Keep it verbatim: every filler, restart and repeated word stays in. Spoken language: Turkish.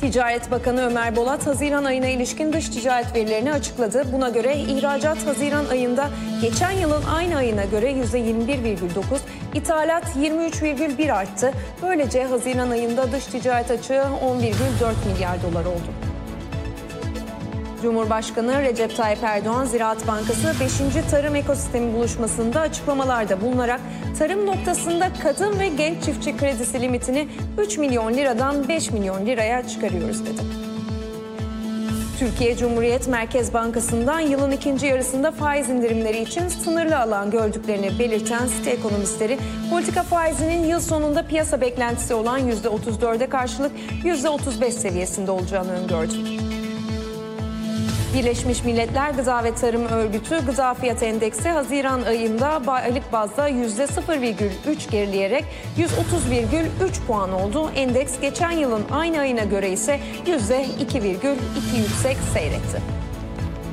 Ticaret Bakanı Ömer Bolat, Haziran ayına ilişkin dış ticaret verilerini açıkladı. Buna göre ihracat Haziran ayında geçen yılın aynı ayına göre yüzde yirmi bir virgül dokuz, ithalat yirmi üç virgül bir arttı. Böylece Haziran ayında dış ticaret açığı on virgül dört milyar dolar oldu. Cumhurbaşkanı Recep Tayyip Erdoğan, Ziraat Bankası beşinci Tarım Ekosistemi buluşmasında açıklamalarda bulunarak tarım noktasında kadın ve genç çiftçi kredisi limitini üç milyon liradan beş milyon liraya çıkarıyoruz dedi. Türkiye Cumhuriyet Merkez Bankası'ndan yılın ikinci yarısında faiz indirimleri için sınırlı alan gördüklerini belirten site ekonomistleri, politika faizinin yıl sonunda piyasa beklentisi olan yüzde otuz dörde karşılık yüzde otuz beş seviyesinde olacağını öngördü. Birleşmiş Milletler Gıda ve Tarım Örgütü Gıda Fiyat Endeksi Haziran ayında aylık bazda yüzde sıfır virgül üç gerileyerek yüz otuz virgül üç puan oldu. Endeks geçen yılın aynı ayına göre ise yüzde iki virgül iki yüksek seyretti.